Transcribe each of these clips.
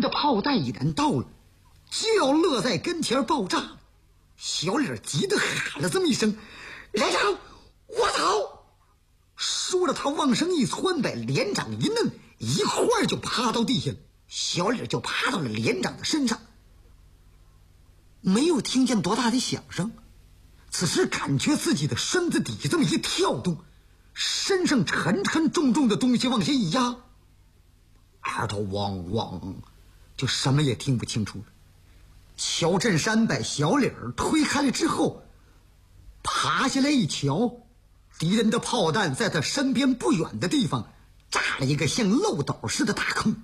的炮弹已然到了，就要落在跟前爆炸了。小李急得喊了这么一声：“连长，我走！”说着，他往上一窜，把连长一摁，一块就趴到地下了。小李就趴到了连长的身上，没有听见多大的响声，此时感觉自己的身子底这么一跳动，身上沉沉重重的东西往下一压，耳朵汪汪，就什么也听不清楚了。乔振山把小李推开了之后，爬下来一瞧，敌人的炮弹在他身边不远的地方炸了一个像漏斗似的大坑。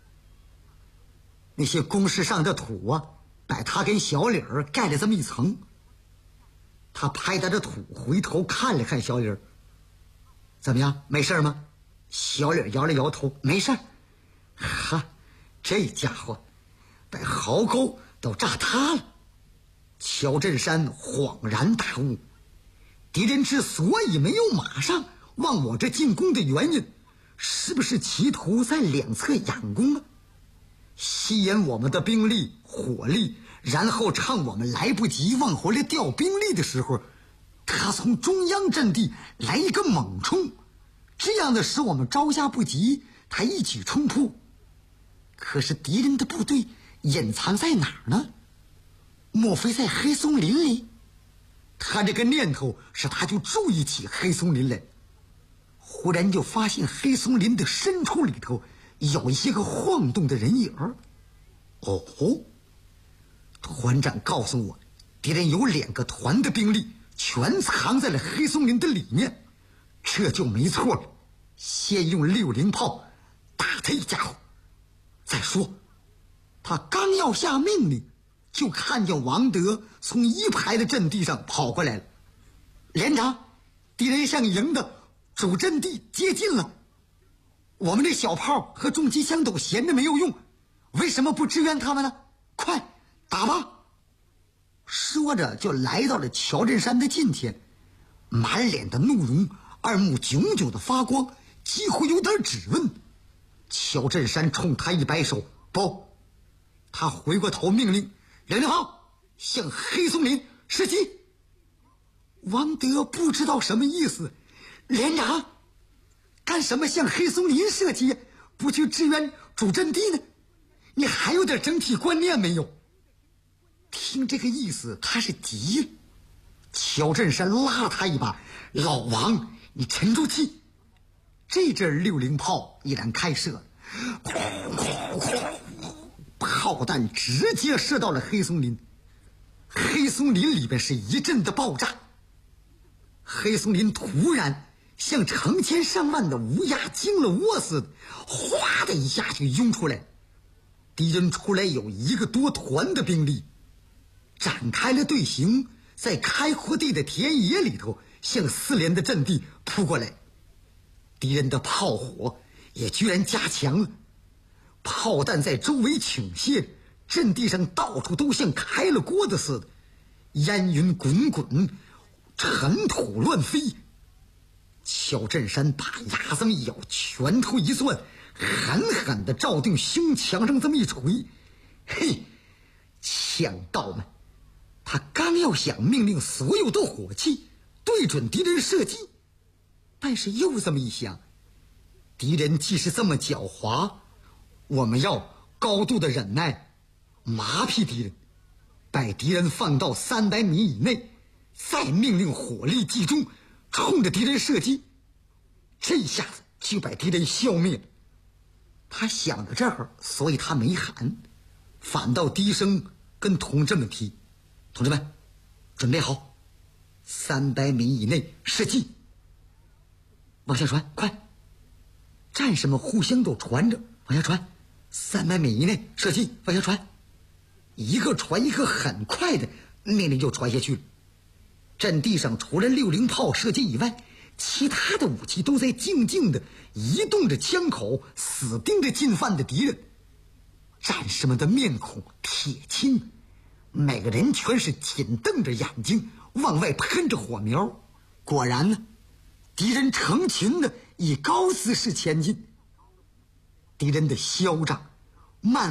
那些工事上的土啊，把他跟小李盖了这么一层。他拍打着土，回头看了看小李：“怎么样，没事吗？”小李摇了摇头：“没事。”哈，这家伙把壕沟都炸塌了。乔振山恍然大悟，敌人之所以没有马上往我这进攻的原因，是不是企图在两侧佯攻啊？吸引我们的兵力火力，然后趁我们来不及往回来调兵力的时候，他从中央阵地来一个猛冲，这样的使我们招架不及，他一举冲扑。可是敌人的部队隐藏在哪儿呢？莫非在黑松林里？他这个念头使他就注意起黑松林来，忽然就发现黑松林的深处里头有一些个晃动的人影儿。哦，团长告诉我，敌人有2个团的兵力全藏在了黑松林的里面，这就没错了。先用60炮打他一家伙。再说，他刚要下命令，就看见王德从1排的阵地上跑过来了。连长，敌人向营的主阵地接近了，我们这小炮和重机枪都闲着没有用，为什么不支援他们呢？快打吧！说着就来到了乔振山的近前，满脸的怒容，二目炯炯的发光，几乎有点质问。乔振山冲他一摆手：“不！”他回过头命令：“60炮向黑松林射击！”王德不知道什么意思：“连长，干什么向黑松林射击？不去支援主阵地呢？你还有点整体观念没有？”听这个意思，他是急了。乔振山拉了他一把：“老王，你沉住气。”这阵60炮已然开射了，炮弹直接射到了黑松林。黑松林里边是一阵的爆炸，黑松林突然像成千上万的乌鸦惊了窝似的，哗的一下就涌出来。敌人出来有1个多团的兵力，展开了队形，在开阔地的田野里头向4连的阵地扑过来。敌人的炮火也居然加强了，炮弹在周围倾泻，阵地上到处都像开了锅的似的，烟云滚滚，尘土乱飞。乔振山把牙子一咬，拳头一攥，狠狠地照定胸墙上这么一锤。嘿，强盗们！他刚要想命令所有的火器对准敌人射击，但是又这么一想，敌人既是这么狡猾，我们要高度的忍耐，麻痹敌人，把敌人放到300米以内，再命令火力集中，冲着敌人射击，这一下子就把敌人消灭了。他想到这儿，所以他没喊，反倒低声跟同志们提：“同志们，准备好，300米以内射击，往下传，快！”战士们互相都传着，往下传，300米以内射击，往下传。一个传一个，很快的命令就传下去了。阵地上除了60炮射击以外，其他的武器都在静静的移动着枪口，死盯着进犯的敌人。战士们的面孔铁青，每个人全是紧瞪着眼睛，往外喷着火苗。果然呢，敌人成群的以高姿势前进。敌人的嚣张、漫无边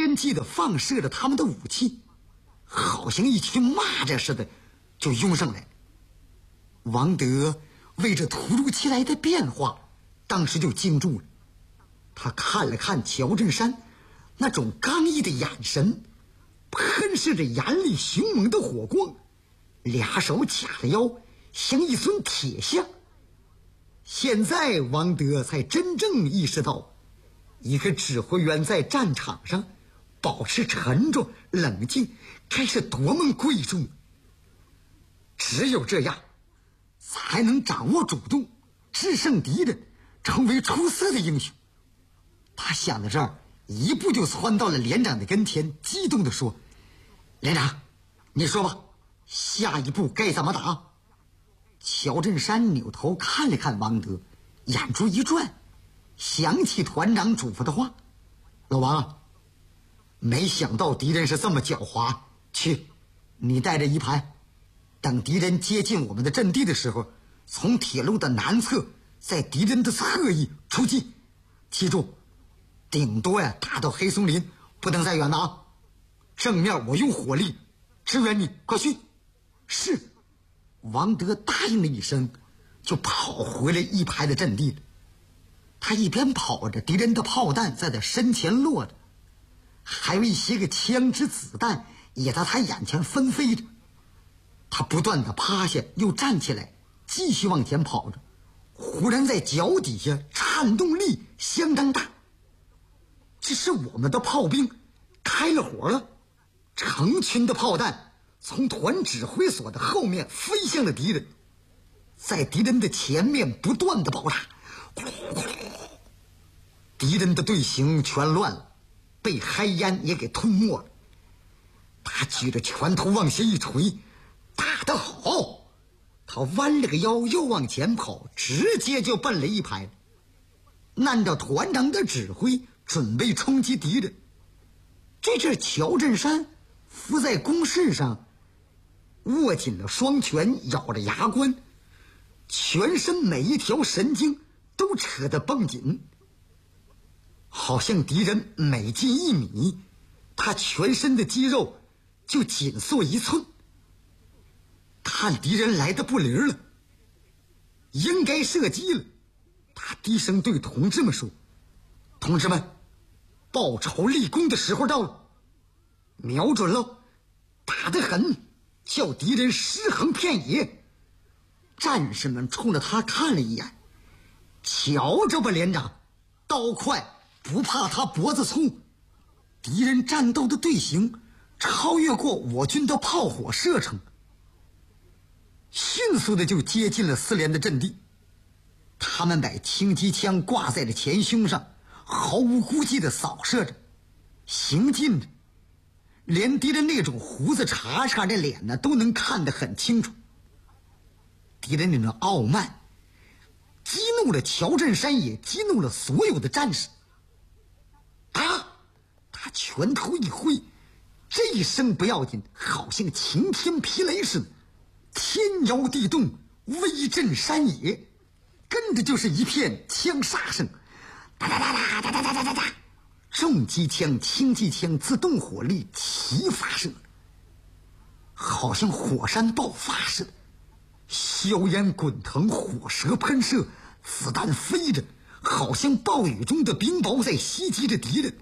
人记得放射着他们的武器，好像一群蚂蚱似的就涌上来。王德为这突如其来的变化当时就惊住了，他看了看乔振山那种刚毅的眼神，喷射着严厉凶猛的火光，俩手掐了腰，像一尊铁像。现在王德才真正意识到，一个指挥员在战场上保持沉着冷静该是多么贵重。只有这样才能掌握主动，制胜敌人，成为出色的英雄。他想到这儿，一步就窜到了连长的跟前，激动地说：连长，你说吧，下一步该怎么打？乔振山扭头看了看王德，眼珠一转，想起团长嘱咐的话：老王，没想到敌人是这么狡猾，去，你带着一排，等敌人接近我们的阵地的时候，从铁路的南侧，在敌人的侧翼出击。记住，顶多打到黑松林，不能再远了啊！正面我用火力支援你，快去！是。王德答应了一声，就跑回了一排的阵地了。他一边跑着，敌人的炮弹在他身前落着，还有一些个枪支子弹也在他眼前纷飞着。他不断的趴下又站起来，继续往前跑着。忽然在脚底下颤动力相当大，这是我们的炮兵开了火了。成群的炮弹从团指挥所的后面飞向了敌人，在敌人的前面不断的爆炸，敌人的队形全乱了，被黑烟也给吞没了。他举着拳头往下一锤，打得好！他弯了个腰又往前跑，直接就奔了一排，按照团长的指挥准备冲击敌人。这阵乔振山伏在工事上，握紧了双拳，咬着牙关，全身每一条神经都扯得绷紧，好像敌人每进1米，他全身的肌肉就紧缩1寸。看敌人来的不灵了，应该射击了。他低声对同志们说：同志们，报仇立功的时候到了，瞄准了，打得狠，叫敌人尸横遍野。战士们冲着他看了一眼，瞧着吧，连长，刀快不怕他脖子粗。敌人战斗的队形超越过我军的炮火射程，迅速的就接近了4连的阵地。他们把轻机枪挂在了前胸上，毫无顾忌的扫射着，行进着，连敌人那种胡子茬茬的脸呢都能看得很清楚。敌人那种傲慢激怒了乔振山，也激怒了所有的战士。他拳头一挥，这一声不要紧，好像晴天霹雷似的，天摇地动，威震山野，跟着就是一片枪杀声，哒哒哒哒哒哒哒哒哒，重机枪、轻机枪、自动火力齐发射，好像火山爆发似的，硝烟滚腾，火舌喷射，子弹飞着，好像暴雨中的冰雹在袭击着敌人。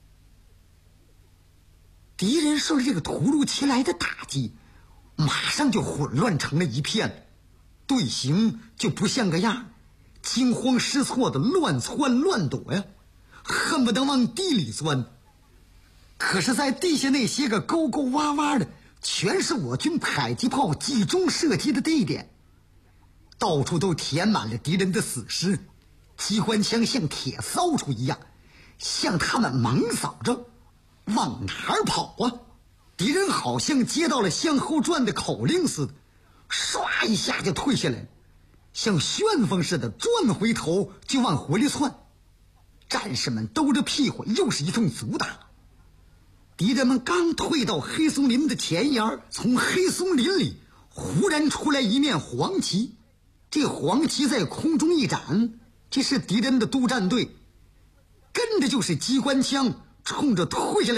敌人受这个突如其来的打击，马上就混乱成了一片，队形就不像个样，惊慌失措的乱窜乱躲呀，恨不得往地里钻。可是在地下那些个沟沟洼洼的，全是我军迫击炮集中射击的地点，到处都填满了敌人的死尸，机关枪像铁扫帚一样向他们猛扫着。往哪儿跑啊？敌人好像接到了向后转的口令似的，唰一下就退下来了，像旋风似的转回头就往火里窜。战士们兜着屁股又是一通阻打。敌人们刚退到黑松林的前沿，从黑松林里忽然出来一面黄旗，这黄旗在空中一展，这是敌人的督战队，跟着就是机关枪冲着退下来